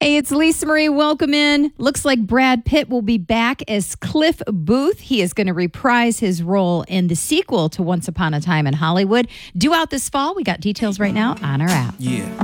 Hey, it's Lisa Marie. Welcome in. Looks like Brad Pitt will be back as Cliff Booth. He is going to reprise his role in the sequel to Once Upon a Time in Hollywood. Due out this fall. We got details right now on our app. Yeah.